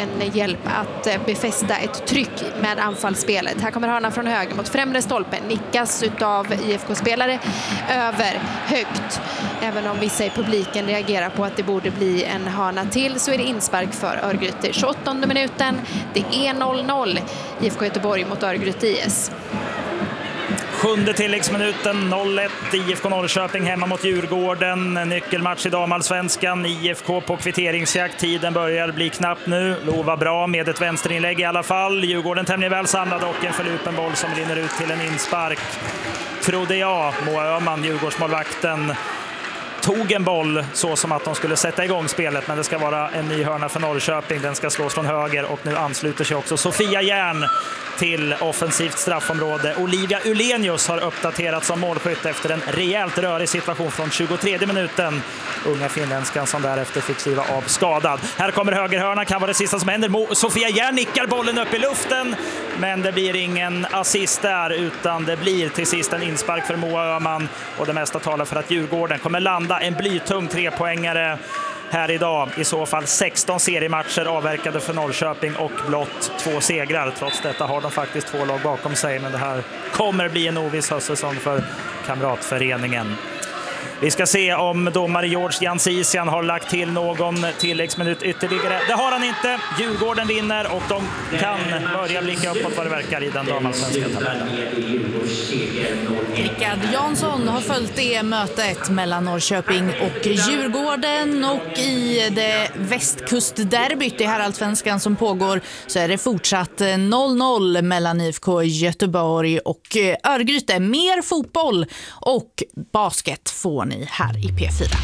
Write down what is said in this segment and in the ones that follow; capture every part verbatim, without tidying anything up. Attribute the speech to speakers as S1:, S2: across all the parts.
S1: en hjälp att befästa ett tryck med anfallsspelet. Här kommer hörna från höger mot främre stolpen. Nickas utav I F K-spelare över högt. Även om vissa i publiken reagerar på att det borde bli en hörna till, så är det inspark för Örgryte. tjugoåttonde minuten, det är noll noll. I F K Göteborg mot Örgryte I S.
S2: Sjunde tilläggsminuten, noll ett. I F K Norrköping hemma mot Djurgården. Nyckelmatch i damallsvenskan. I F K på kvitteringsjakt. Tiden börjar bli knapp nu. Lova bra med ett vänsterinlägg i alla fall. Djurgården tämligen väl samlad och en förlupen boll som rinner ut till en inspark. Trodde jag, Moa Öhman, Djurgårdsmålvakten, tog en boll så som att de skulle sätta igång spelet, men det ska vara en ny hörna för Norrköping. Den ska slås från höger och nu ansluter sig också Sofia Järn till offensivt straffområde. Olivia Ulenius har uppdaterats som målskytt efter en rejält rörig situation från tjugotredje minuten. Unga finländskan som därefter fick skriva av skadad. Här kommer högerhörna, kan vara det sista som händer. Sofia Järn nickar bollen upp i luften, men det blir ingen assist där, utan det blir till sist en inspark för Moa Öhman, och det mesta talar för att Djurgården kommer landa en blytung trepoängare här idag. I så fall sexton seriematcher avverkade för Norrköping och blott två segrar. Trots detta har de faktiskt två lag bakom sig, men det här kommer bli en oviss höstsäsong för kamratföreningen. Vi ska se om domare George Jansisian har lagt till någon tilläggsminut ytterligare. Det har han inte. Djurgården vinner och de kan börja blicka uppåt vad det verkar i den damallsvenska tabellen.
S3: Rickard Jansson har följt det mötet mellan Norrköping och Djurgården, och i det västkustderbyt i herrallsvenskan som pågår så är det fortsatt noll noll mellan I F K Göteborg och Örgryte. Mer fotboll och basket får ni här i P fyra.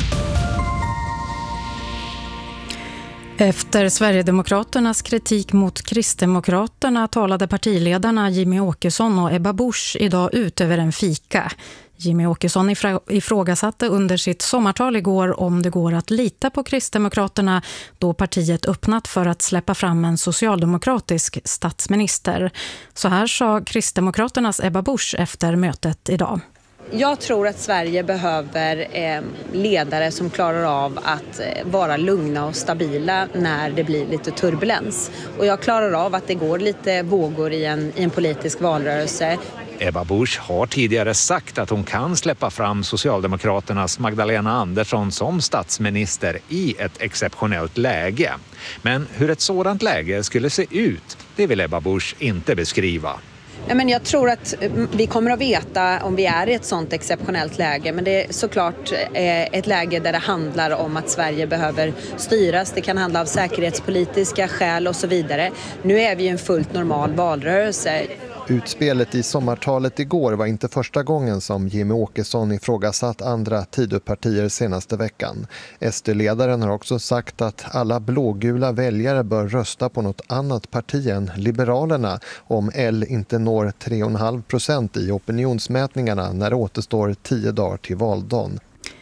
S4: Efter Sverigedemokraternas kritik mot Kristdemokraterna talade partiledarna Jimmy Åkesson och Ebba Busch idag ut över en fika. Jimmy Åkesson ifrågasatte under sitt sommartal igår om det går att lita på Kristdemokraterna då partiet öppnat för att släppa fram en socialdemokratisk statsminister. Så här sa Kristdemokraternas Ebba Busch efter mötet idag.
S5: Jag tror att Sverige behöver eh, ledare som klarar av att eh, vara lugna och stabila när det blir lite turbulens. Och jag klarar av att det går lite vågor i en, i en politisk valrörelse.
S6: Ebba Busch har tidigare sagt att hon kan släppa fram Socialdemokraternas Magdalena Andersson som statsminister i ett exceptionellt läge. Men hur ett sådant läge skulle se ut, det vill Ebba Busch inte beskriva.
S5: Nej, men jag tror att vi kommer att veta om vi är i ett sådant exceptionellt läge. Men det är såklart ett läge där det handlar om att Sverige behöver styras. Det kan handla om säkerhetspolitiska skäl och så vidare. Nu är vi i en fullt normal valrörelse.
S7: Utspelet i sommartalet igår var inte första gången som Jimmy Åkesson ifrågasatt andra Tidöpartier senaste veckan. S D-ledaren har också sagt att alla blågula väljare bör rösta på något annat parti än Liberalerna om L inte når tre komma fem procent i opinionsmätningarna när det återstår tio dagar till valdagen.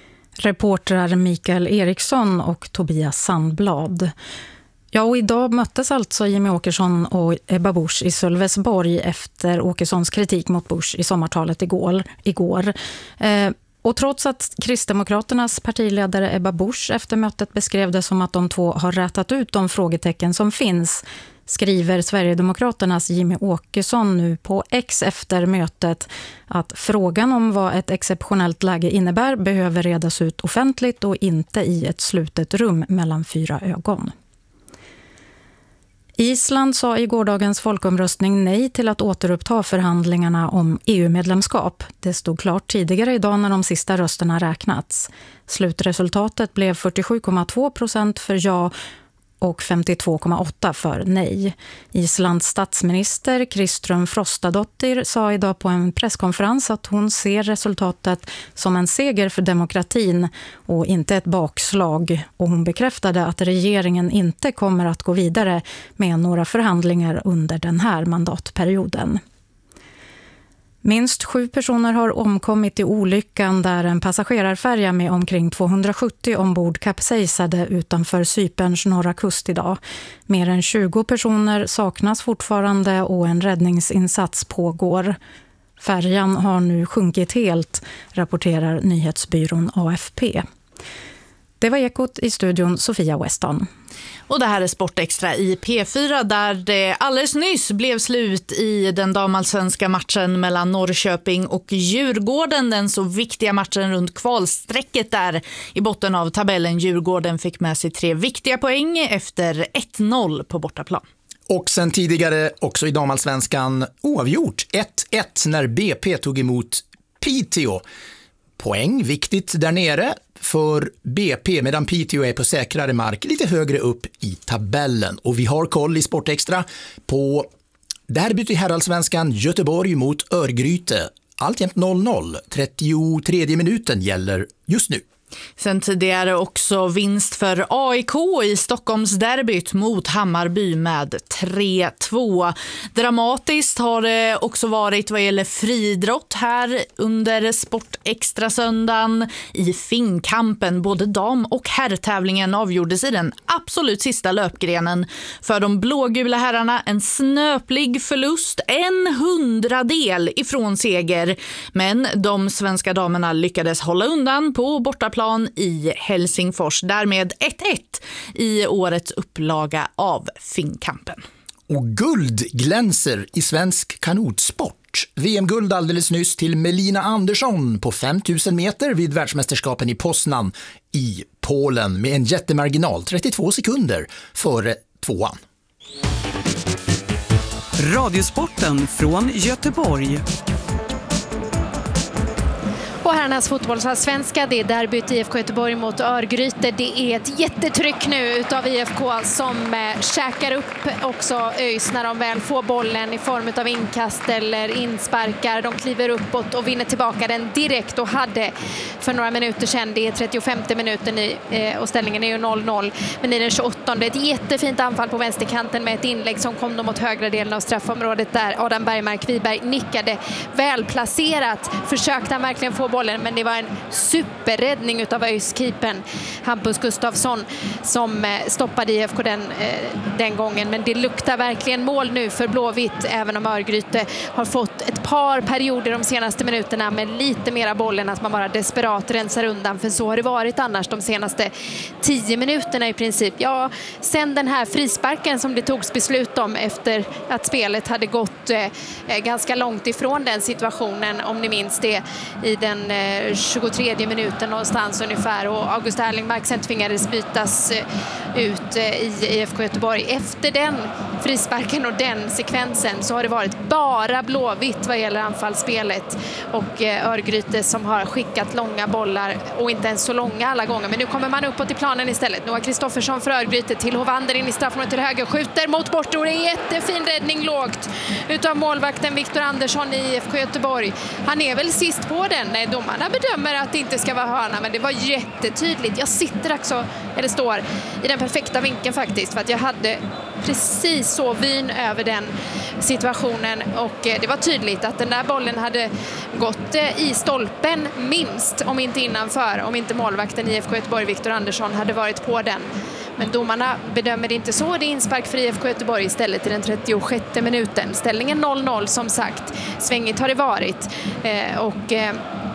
S4: Reportrar Mikael Eriksson och Tobias Sandblad. Ja, och idag möttes alltså Jimmy Åkesson och Ebba Busch i Sölvesborg efter Åkessons kritik mot Busch i sommartalet igår. igår. Eh, och trots att Kristdemokraternas partiledare Ebba Busch efter mötet beskrev det som att de två har rätat ut de frågetecken som finns, skriver Sverigedemokraternas Jimmy Åkesson nu på X efter mötet att frågan om vad ett exceptionellt läge innebär behöver redas ut offentligt och inte i ett slutet rum mellan fyra ögon. Island sa i gårdagens folkomröstning nej till att återuppta förhandlingarna om E U-medlemskap. Det stod klart tidigare idag när de sista rösterna räknats. Slutresultatet blev fyrtiosju komma två procent för ja och femtiotvå komma åtta för nej. Islands statsminister Kristrún Frostadóttir sa idag på en presskonferens att hon ser resultatet som en seger för demokratin och inte ett bakslag, och hon bekräftade att regeringen inte kommer att gå vidare med några förhandlingar under den här mandatperioden. Minst sju personer har omkommit i olyckan där en passagerarfärja med omkring tvåhundrasjuttio ombord kapsejsade utanför Cyperns norra kust idag. Mer än tjugo personer saknas fortfarande och en räddningsinsats pågår. Färjan har nu sjunkit helt, rapporterar nyhetsbyrån A F P. Det var Ekot, i studion Sofia Weston.
S3: Och det här är Sportextra i P fyra där det alldeles nyss blev slut i den damallsvenska matchen mellan Norrköping och Djurgården. Den så viktiga matchen runt kvalsträcket där i botten av tabellen. Djurgården fick med sig tre viktiga poäng efter ett noll på bortaplan.
S8: Och sen tidigare också i damallsvenskan oavgjort ett ett när B P tog emot Piteå. Poäng viktigt där nere för B P medan Piteå är på säkrare mark lite högre upp i tabellen. Och vi har koll i Sportextra på derbyt i herrallsvenskan Göteborg mot Örgryte. Alltjämt noll noll. trettiotredje minuten gäller just nu.
S3: Sen tidigare också vinst för A I K i Stockholms derbyt mot Hammarby med tre två. Dramatiskt har det också varit vad gäller friidrott här under Sportextra söndagen i Finnkampen. Både dam- och herrtävlingen avgjordes i den absolut sista löpgrenen. För de blågula herrarna en snöplig förlust, en hundradel ifrån seger. Men de svenska damerna lyckades hålla undan på bortaplan i Helsingfors. Därmed ett ett i årets upplaga av Finnkampen.
S8: Och guld glänser i svensk kanotsport. V M-guld alldeles nyss till Melina Andersson på fem tusen meter vid världsmästerskapen i Poznan i Polen med en jättemarginal, trettiotvå sekunder före tvåan.
S9: Radiosporten från Göteborg.
S1: Och herrarnas fotbollsallsvenska, det är derbyt I F K Göteborg mot Örgryte. Det är ett jättetryck nu utav I F K som eh, käkar upp också ÖIS när de väl får bollen i form av inkast eller insparkar. De kliver uppåt och vinner tillbaka den direkt och hade för några minuter sedan, det är trettiofemte minuten i, eh, och ställningen är ju noll noll. Men i den tjugoåttonde ett jättefint anfall på vänsterkanten med ett inlägg som kom dem mot högra delen av straffområdet där Adam Bergmark Wiberg nickade välplacerat. Försökte han verkligen få bollen, men det var en superräddning utav ÖIS-keepern Hampus Gustafsson som stoppade I F K den, den gången. Men det luktar verkligen mål nu för Blåvitt, även om Örgryte har fått ett par perioder de senaste minuterna med lite mera bollen, att man bara desperat rensar undan, för så har det varit annars de senaste tio minuterna i princip. Ja, sen den här frisparken som det togs beslut om efter att spelet hade gått eh, ganska långt ifrån den situationen, om ni minns det, i den tjugotredje minuten någonstans ungefär, och August Erlingmark sen tvingades bytas ut i I F K Göteborg. Efter den frisparken och den sekvensen så har det varit bara Blåvitt vad gäller anfallsspelet, och Örgryte som har skickat långa bollar, och inte ens så långa alla gånger, men nu kommer man uppåt i planen istället. Noah Kristoffersson för Örgryte till Hovander in i straffområdet till höger, skjuter mot bortor, en jättefin räddning lågt utav målvakten Viktor Andersson i I F K Göteborg. Han är väl sist på den. Nej, domarna bedömer att det inte ska vara hörna, men det var jättetydligt. Jag sitter också, eller står i den perfekta vinkeln faktiskt, för att jag hade precis så vyn över den situationen, och det var tydligt att den där bollen hade gått i stolpen minst, om inte innanför, om inte målvakten i I F K Göteborg Viktor Andersson hade varit på den. Men domarna bedömer det inte så. Det är inspark för I F K Göteborg istället i den trettiosjätte minuten. Ställningen noll noll som sagt. Svängigt har det varit. Eh, och eh,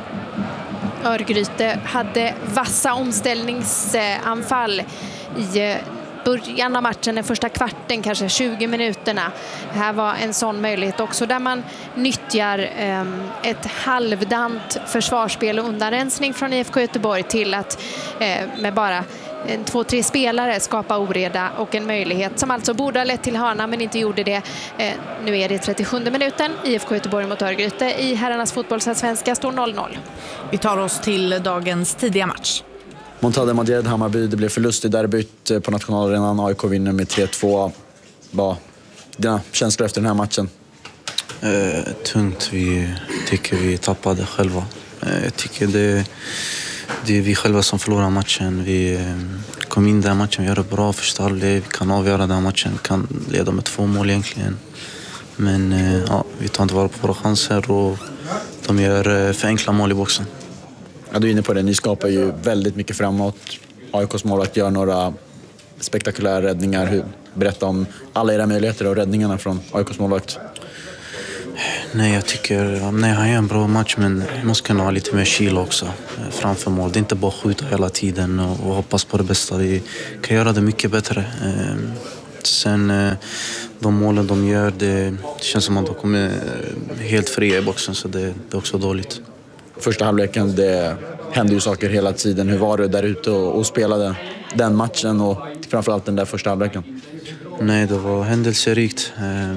S1: Örgryte hade vassa omställningsanfall i eh, början av matchen, den första kvarten, kanske tjugo minuterna. Här var en sån möjlighet också, där man nyttjar eh, ett halvdant försvarsspel och undanrensning från I F K Göteborg till att eh, med bara en, två, tre spelare skapa oreda och en möjlighet som alltså borde ha lett till hörna men inte gjorde det. Eh, nu är det trettiosjunde minuten. I F K Göteborg mot Örgryte i herrarnas fotbollsallsvenska står noll noll.
S3: Vi tar oss till dagens tidiga match.
S10: Montade Madrid, Hammarby, det blev förlust i derbyt på nationalarenan. A I K vinner med tre två. Vad dina känslor efter den här matchen?
S11: Eh, tungt. Vi tycker vi tappade själva. Eh, jag tycker det, det är vi själva som förlorar matchen. Vi eh, kom in den matchen, vi gör det bra första halvlek. Vi kan avgöra den matchen, vi kan leda med två mål egentligen. Men eh, ja, vi tar inte vara på våra chanser och de gör eh, för enkla mål i boxen.
S10: Ja, du är inne på det. Ni skapar ju väldigt mycket framåt. A I K:s målvakt gör några spektakulära räddningar. Hur, berätta om alla era möjligheter och räddningarna från A I K:s målvakt.
S11: Nej, jag tycker nej, han är en bra match, men måste kunna ha lite mer kyla också framför mål. Det är inte bara skjuta hela tiden och, och hoppas på det bästa. Vi kan göra det mycket bättre. Sen de målen de gör, det känns som att de kommer helt fria i boxen, så det, det är också dåligt.
S10: Första halvleken, det hände ju saker hela tiden. Hur var det där ute och, och spelade den matchen och framförallt den där första halvleken?
S11: Nej, det var händelserikt.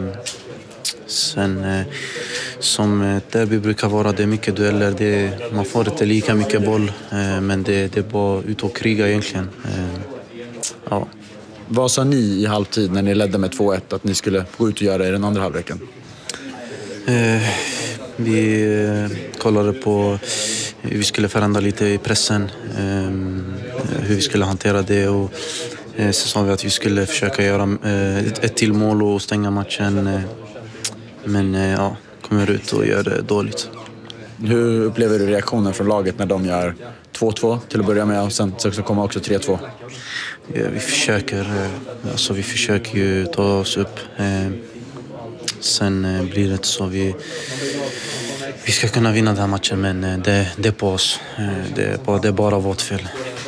S11: Sen som derby brukar vara, det är mycket dueller. Det, man får inte lika mycket boll, men det, det är bara ut och kriga egentligen. Ja.
S10: Vad sa ni i halvtid när ni ledde med två ett att ni skulle gå ut och göra i den andra halvleken?
S11: Eh, vi eh, kollade på hur vi skulle förändra lite i pressen, eh, hur vi skulle hantera det, och eh, så sa vi att vi skulle försöka göra eh, ett, ett till mål och stänga matchen. Eh, men eh, ja, kommer ut och gör det dåligt.
S10: Hur upplever du reaktionen från laget när de gör två två till att börja med och sen så kommer också tre två?
S11: Ja, vi försöker, alltså vi försöker ju ta oss upp. Eh, sen eh, blir det så vi vi ska kunna vinna den här matchen, men eh, det, det är på oss. Eh, det, är bara, det är bara vårt fel.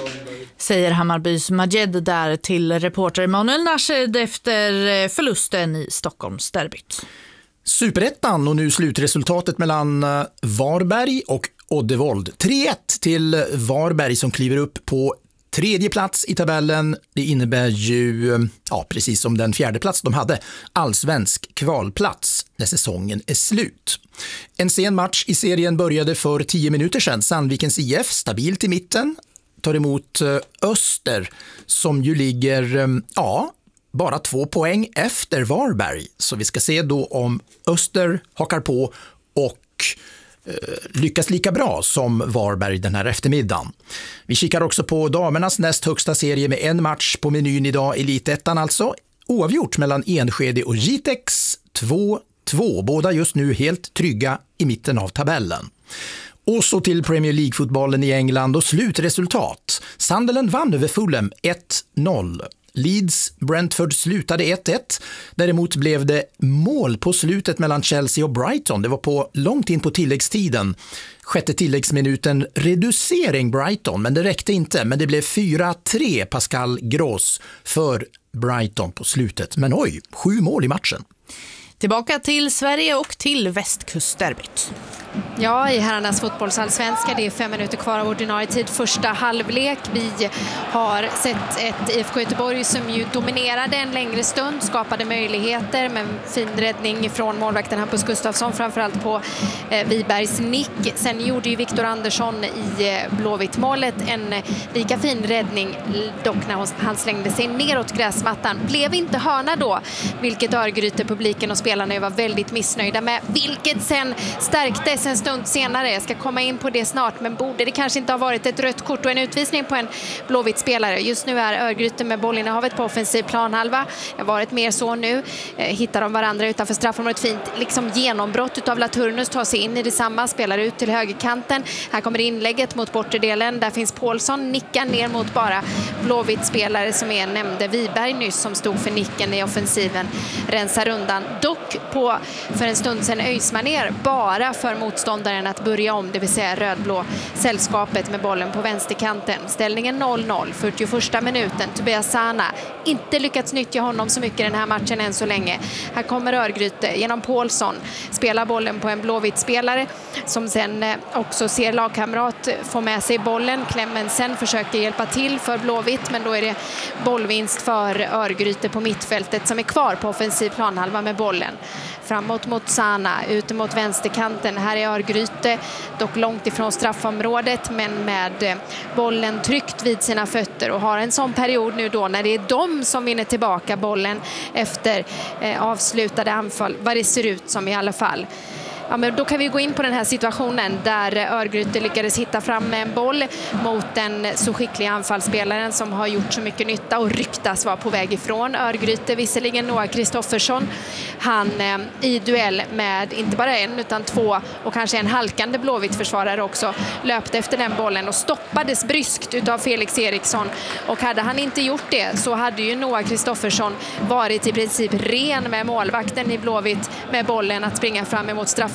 S3: Säger Hammarbys Majed där till reporter Manuel Nashed efter förlusten i Stockholmsderbyt.
S8: Superettan och nu slutresultatet mellan Varberg och Oddevold. tre ett till Varberg som kliver upp på tredje plats i tabellen. Det innebär ju, ja, precis som den fjärde plats de hade, allsvensk kvalplats när säsongen är slut. En sen match i serien började för tio minuter sedan. Sandvikens I F stabilt i mitten tar emot Öster som ju ligger, ja, bara två poäng efter Varberg. Så vi ska se då om Öster hakar på och eh, lyckas lika bra som Varberg den här eftermiddagen. Vi kikar också på damernas näst högsta serie med en match på menyn idag, Elitettan alltså. Oavgjort mellan Enskede och Jitex, två två. Båda just nu helt trygga i mitten av tabellen. Och så till Premier League-fotbollen i England och slutresultat. Sunderland vann över Fulham ett noll. Leeds Brentford slutade ett ett. Däremot blev det mål på slutet mellan Chelsea och Brighton. Det var på långt in på tilläggstiden. Sjätte tilläggsminuten reducering Brighton, men det räckte inte. Men det blev fyra tre Pascal Gross för Brighton på slutet. Men oj, sju mål i matchen.
S3: Tillbaka till Sverige och till västkustderbyt.
S1: Ja, i herrarnas fotbollsallsvenska, det är fem minuter kvar av ordinarie tid, första halvlek. Vi har sett ett I F K Göteborg som ju dominerade en längre stund, skapade möjligheter med en fin räddning från målvakten Hampus Gustafsson, framförallt på eh, Vibergs nick. Sen gjorde ju Viktor Andersson i eh, Blåvitt-målet en eh, lika fin räddning, dock när han slängde sig neråt gräsmattan. Blev inte hörna då, vilket Örgryte, publiken och spelarna var väldigt missnöjda med, vilket sen stärktes en stund senare. Jag ska komma in på det snart, men borde det kanske inte ha varit ett rött kort och en utvisning på en Blåvitt-spelare. Just nu är Örgryte med bollinnehavet på offensiv planhalva. Det har varit mer så nu. Eh, hittar de varandra utanför straffområdet fint. Liksom genombrott utav Laturnus, tar sig in i detsamma, spelar ut till högerkanten. Här kommer inlägget mot bortre delen. Där finns Paulsson, nickar ner mot bara Blåvitt-spelare som är nämnde Viberg nyss, som stod för nicken i offensiven. Rensar undan. Dock på för en stund sedan Öysmaner bara för motståndaren att börja om, det vill säga rödblå sällskapet med bollen på vänsterkanten. Ställningen noll noll, fyrtioförsta minuten. Tobias Sana, inte lyckats nyttja honom så mycket den här matchen än så länge. Här kommer Örgryte genom Paulsson, spelar bollen på en Blåvitt-spelare som sen också ser lagkamrat få med sig bollen. Klemmensen försöker hjälpa till för Blåvitt, men då är det bollvinst för Örgryte på mittfältet som är kvar på offensiv planhalva med bollen. Framåt mot Sana, ute mot vänsterkanten. Här är Örgryte, dock långt ifrån straffområdet, men med bollen tryckt vid sina fötter och har en sån period nu då när det är de som vinner tillbaka bollen efter eh, avslutade anfall, vad det ser ut som i alla fall. Ja, men då kan vi gå in på den här situationen där Örgryte lyckades hitta fram med en boll mot den så skickliga anfallsspelaren som har gjort så mycket nytta och ryktas vara på väg ifrån Örgryte. Visserligen Noah Kristoffersson, han eh, i duell med inte bara en utan två och kanske en halkande Blåvitt-försvarare också, löpte efter den bollen och stoppades bryskt utav Felix Eriksson. Och hade han inte gjort det så hade ju Noah Kristoffersson varit i princip ren med målvakten i Blåvitt med bollen att springa fram emot straff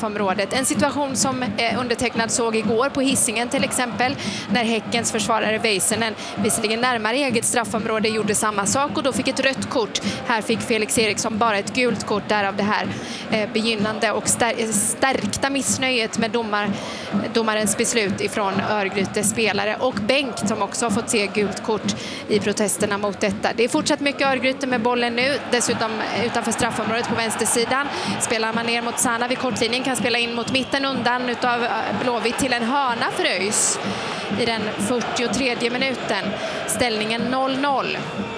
S1: straffområdet. En situation som eh, undertecknad såg igår på Hisingen till exempel, när Häckens försvarare Väisänen visserligen närmare eget straffområde gjorde samma sak och då fick ett rött kort. Här fick Felix Eriksson bara ett gult kort, därav det här eh, begynnande och stär- stärkta missnöjet med domar, domarens beslut ifrån Örgryte spelare och Bengt som också har fått se gult kort i protesterna mot detta. Det är fortsatt mycket Örgryte med bollen nu, dessutom utanför straffområdet på vänstersidan. Spelar man ner mot Sana vid kortlinjen, kan spela in mot mitten undan utav Blåvitt till en hörna för ÖIS i den fyrtiotredje minuten. Ställningen noll noll.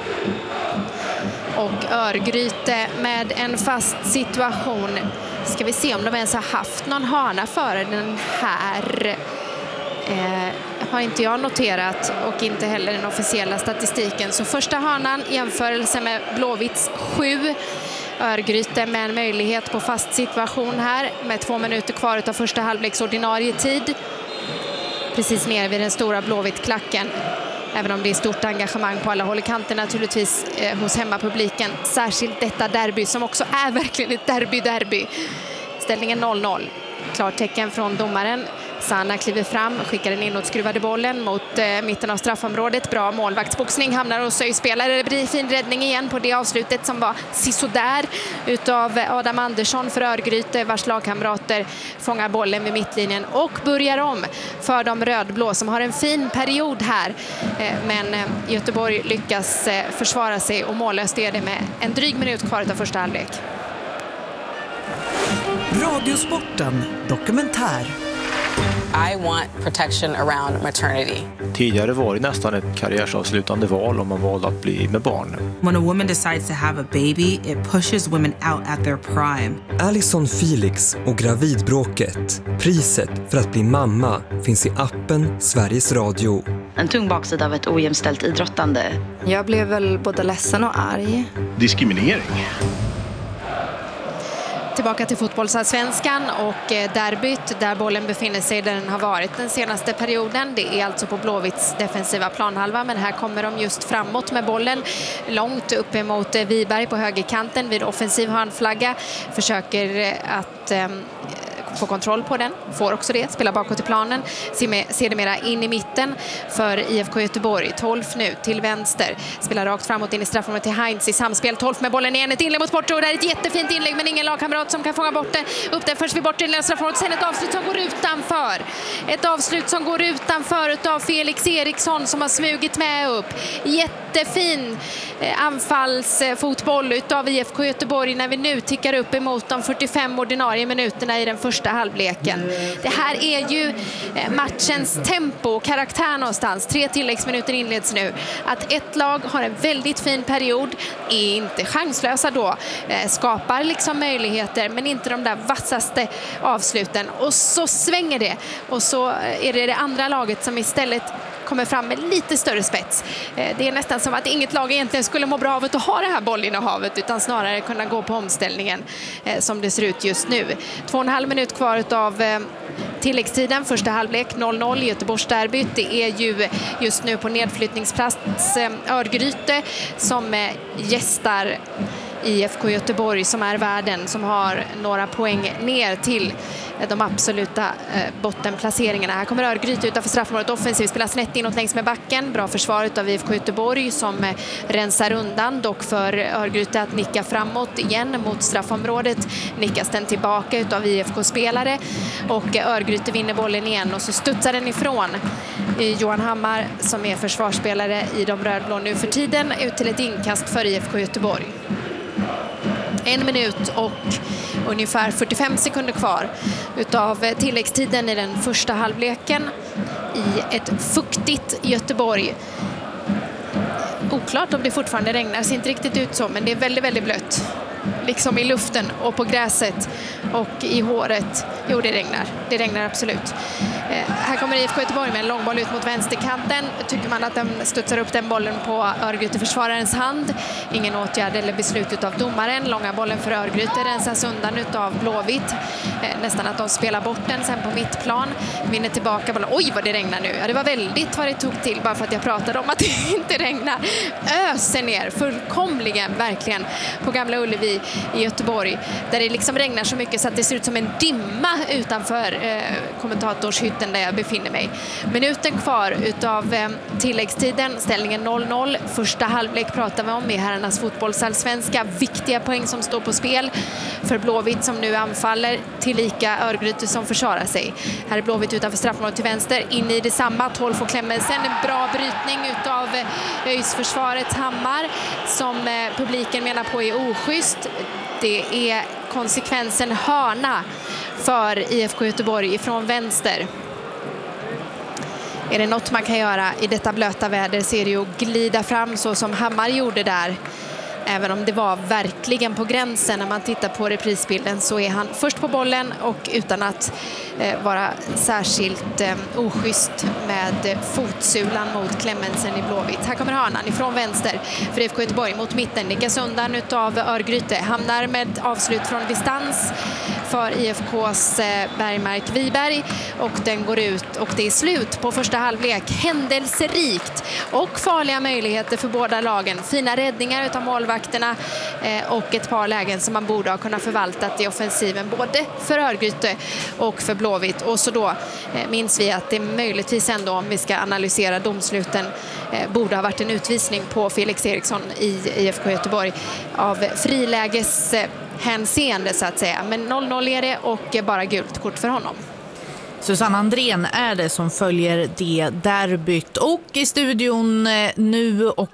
S1: Och Örgryte med en fast situation. Ska vi se om de ens har haft någon hörna före den här. Eh, har inte jag noterat och inte heller den officiella statistiken. Så första hörnan i jämförelse med Blåvitts sju. Örgryte med en möjlighet på fast situation här med två minuter kvar av första halvleks ordinarie tid. Precis nere vid den stora Blåvitt-klacken. Även om det är stort engagemang på alla håll i kanten naturligtvis eh, hos hemmapubliken. Särskilt detta derby som också är verkligen ett derby-derby. Ställningen noll noll. Klartecken från domaren. Sana kliver fram, skickar den inåt, skruvade bollen mot eh, mitten av straffområdet. Bra målvaktsboxning, hamnar hos Öj-spelare. Det blir fin räddning igen på det avslutet som var sisådär utav Adam Andersson för Örgryte, vars lagkamrater fångar bollen vid mittlinjen och börjar om för de rödblå som har en fin period här. Eh, men eh, Göteborg lyckas eh, försvara sig och mållöst är det med en dryg minut kvar av första halvlek.
S9: Radiosporten dokumentär.
S12: I want protection around maternity.
S13: Tidigare var det nästan ett karriärsavslutande val om man valde att bli med barn.
S14: When a woman decides to have a baby, it pushes women out at their prime.
S15: Alison Felix och gravidbråket. Priset för att bli mamma finns i appen Sveriges Radio.
S16: En tung baksida av ett ojämställt idrottande.
S17: Jag blev väl både ledsen och arg.
S13: Diskriminering.
S1: Tillbaka till fotbollsallsvenskan och derbyt där bollen befinner sig där den har varit den senaste perioden. Det är alltså på Blåvitts defensiva planhalva, men här kommer de just framåt med bollen långt upp emot Viberg på högerkanten vid offensiv handflagga. Försöker att eh, få kontroll på den, får också det, spelar bakåt i planen, ser det mera in i mitten för I F K Göteborg. Tolf nu till vänster, spelar rakt framåt in i straffområdet till Heinz i samspel. Tolf med bollen igen, ett inlägg mot Porto, det är ett jättefint inlägg men ingen lagkamrat som kan fånga bort det. Upp där först vid bortre i straffområdet, sen ett avslut som går utanför. Ett avslut som går utanför utav Felix Eriksson som har smugit med upp. Jättefin eh, anfallsfotboll utav I F K Göteborg när vi nu tickar upp emot de fyrtiofem ordinarie minuterna i den första halvleken. Det här är ju matchens tempo och karaktär någonstans. Tre tilläggsminuter inleds nu. Att ett lag har en väldigt fin period, är inte chanslösa då, skapar liksom möjligheter men inte de där vassaste avsluten. Och så svänger det. Och så är det det andra laget som istället kommer fram med lite större spets. Det är nästan som att inget lag egentligen skulle må bra av att ha det här bollinnehavet utan snarare kunna gå på omställningen som det ser ut just nu. Två och en halv minut kvar av tilläggstiden, första halvlek noll noll Göteborgs derbyt. Det är ju just nu på nedflyttningsplats Örgryte som gästar I F K Göteborg som är värden, som har några poäng ner till de absoluta bottenplaceringarna. Här kommer Örgryte utanför straffområdet offensivt, spelar snett inåt längs med backen. Bra försvar av I F K Göteborg som rensar undan, dock för Örgryte att nicka framåt igen mot straffområdet. Nickas den tillbaka utav I F K-spelare och Örgryte vinner bollen igen och så studsar den ifrån Johan Hammar som är försvarsspelare i de rödblå nu för tiden ut till ett inkast för I F K Göteborg. En minut och ungefär fyrtiofem sekunder kvar utav tilläggstiden i den första halvleken i ett fuktigt Göteborg. Oklart om det fortfarande regnar, det ser inte riktigt ut så, men det är väldigt, väldigt blött. Liksom i luften och på gräset och i håret. Jo, det regnar. Det regnar absolut. Här kommer I F K Göteborg med en långboll ut mot vänsterkanten. Tycker man att den studsar upp den bollen på Örgryte-försvararens hand. Ingen åtgärd eller beslut av domaren. Långa bollen för Örgryte rensas undan av Blåvitt. Nästan att de spelar bort den sen på mittplan. Vinner tillbaka bollen. Oj vad det regnar nu. Ja, det var väldigt vad det tog till bara för att jag pratade om att det inte regnar. Öser ner fullkomligen verkligen på Gamla Ullevi i Göteborg. Där det liksom regnar så mycket så att det ser ut som en dimma utanför eh, kommentatorshytten där jag befinner mig. Minuten kvar utav eh, tilläggstiden, ställningen noll noll. Första halvlek pratar vi om i herrarnas fotbollsallsvenska. Viktiga poäng som står på spel för Blåvitt som nu anfaller, tillika Örgryte som försvarar sig. Här är Blåvitt utanför straffområdet till vänster, in i detsamma, tolv får Clemmensen, en bra brytning utav ÖIS försvaret Hammar som eh, publiken menar på är oschysst. Det är konsekvensen hörna för I F K Göteborg ifrån vänster. Är det något man kan göra i detta blöta väder så är det ju att glida fram så som Hammar gjorde där. Även om det var verkligen på gränsen när man tittar på reprisbilden så är han först på bollen och utan att eh, vara särskilt eh, oschysst med fotsulan mot Clemmensen i Blåvitt. Här kommer hörnan ifrån vänster för I F K Göteborg mot mitten. Nickas undan utav Örgryte. Hamnar med avslut från distans för I F K:s eh, Bergmark Wiberg och den går ut och det är slut på första halvlek. Händelserikt och farliga möjligheter för båda lagen. Fina räddningar utav målvakterna eh, och ett par lägen som man borde ha kunnat förvaltat i offensiven både för Örgryte och för Blåvitt. Och så då eh, minns vi att det möjligtvis ändå, om vi ska analysera domsluten, eh, borde ha varit en utvisning på Felix Eriksson i I F K Göteborg av friläges eh, hänseende så att säga. Men noll noll är det och bara gult kort för honom.
S3: Susanne Andrén är det som följer det derbyt och i studion nu och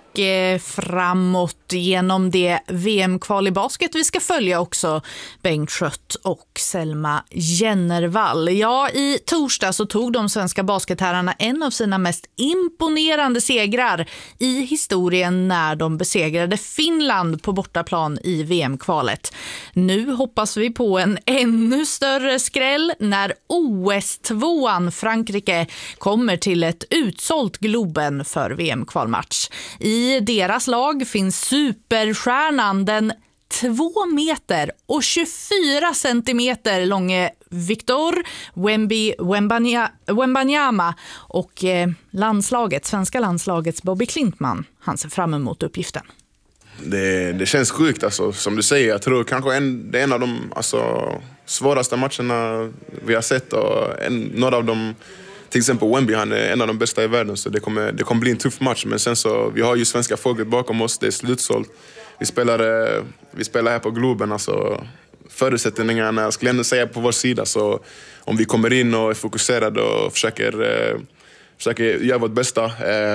S3: framåt genom det V M-kval i basket vi ska följa också Bengt Schött och Selma Jennervall. Ja, i torsdag så tog de svenska basketherrarna en av sina mest imponerande segrar i historien när de besegrade Finland på bortaplan i V M-kvalet. Nu hoppas vi på en ännu större skräll när O S-tvåan Frankrike kommer till ett utsålt Globen för V M-kvalmatch. I deras lag finns superstjärnan, den två meter och tjugofyra centimeter långe Victor Wemby Wembanyama och eh, landslaget, svenska landslagets Bobby Klintman. Han ser fram emot uppgiften.
S18: Det, det känns sjukt alltså, som du säger. Jag tror kanske en, det är en av de alltså, svåraste matcherna vi har sett och en, några av dem. Till exempel Wemby, han är en av de bästa i världen så det kommer, det kommer bli en tuff match. Men sen så, vi har ju svenska folket bakom oss, det är slutsålt. Vi spelar, vi spelar här på Globen, alltså förutsättningarna, jag skulle ändå säga på vår sida. Så om vi kommer in och är fokuserade och försöker, försöker göra vårt bästa,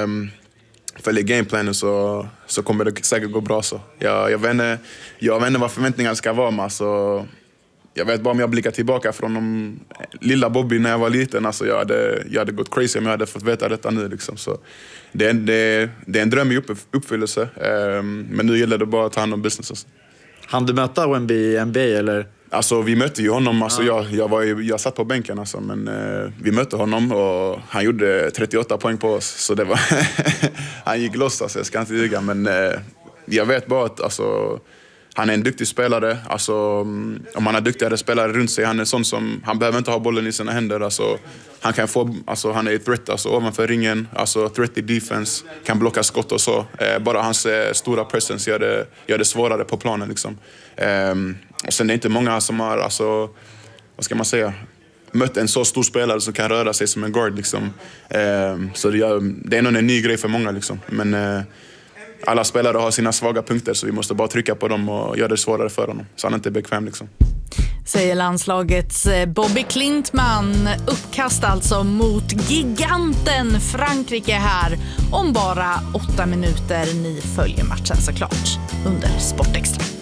S18: följer gameplanen så, så kommer det säkert gå bra. Så. Jag, jag, vet inte, jag vet inte vad förväntningarna ska vara med, så jag vet bara om jag blickar tillbaka från de lilla Bobby när jag var liten. Alltså jag, hade, jag hade gått crazy om jag hade fått veta detta nu. Liksom. Så det, är, det, det är en dröm i upp, uppfyllelse. Um, men nu gäller det bara att ta hand om business.
S10: Han du möta Wemby i N B A eller?
S18: Alltså vi mötte ju honom. Alltså, ja. jag, jag, var ju, jag satt på bänken alltså, men uh, vi mötte honom och han gjorde trettioåtta poäng på oss. Så det var han gick loss, alltså, jag ska inte ljuga. Men uh, jag vet bara att alltså, han är en duktig spelare. Alltså, om han har duktigare spelare runt sig, han är sån som, han behöver inte ha bollen i sina händer. Alltså, han kan få, alltså, han är ett threat alltså, ovanför ringen, alltså threat i defense, kan blocka skott och så. Eh, bara hans eh, stora presence gör det, gör det svårare på planen liksom. Eh, och sen är det inte många som har, alltså, vad ska man säga, mött en så stor spelare som kan röra sig som en guard liksom. Eh, så det, gör, det är nog en ny grej för många liksom. Men eh, alla spelare har sina svaga punkter så vi måste bara trycka på dem och göra det svårare för honom. Så han inte är bekväm liksom.
S3: Säger landslagets Bobby Klintman. Uppkast alltså mot giganten Frankrike här om bara åtta minuter. Ni följer matchen såklart under Sportextra.